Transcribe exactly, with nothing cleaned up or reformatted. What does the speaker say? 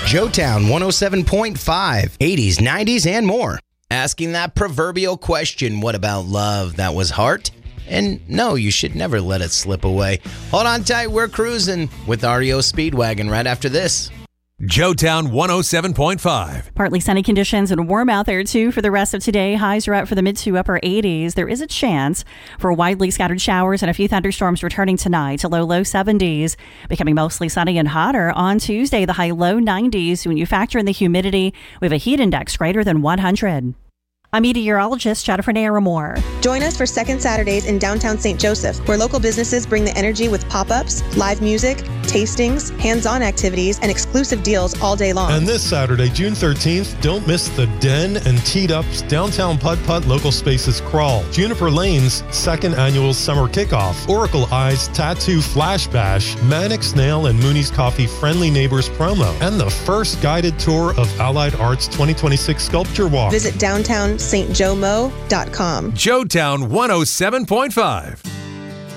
Joetown one oh seven point five, eighties, nineties, and more. Asking that proverbial question, what about love? That was Heart. And no, you should never let it slip away. Hold on tight, we're cruising with R E O Speedwagon right after this. Joetown one oh seven point five. Partly sunny conditions and warm out there too for the rest of today. Highs are out for the mid to upper eighties. There is a chance for widely scattered showers and a few thunderstorms returning tonight to low, low seventies. Becoming mostly sunny and hotter on Tuesday, the high low nineties. When you factor in the humidity, we have a heat index greater than one hundred. I'm meteorologist Jennifer Naramore. Join us for Second Saturdays in downtown Saint Joseph, where local businesses bring the energy with pop-ups, live music, tastings, hands-on activities, and exclusive deals all day long. And this Saturday, June thirteenth, don't miss the Den and Teed Up's Downtown Putt Putt Local Spaces Crawl, Juniper Lane's second annual summer kickoff, Oracle Eye's Tattoo Flash Bash, Manic Snail and Mooney's Coffee Friendly Neighbors promo, and the first guided tour of Allied Arts twenty twenty-six Sculpture Walk. Visit downtown st joe mo dot com. Joetown one oh seven point five.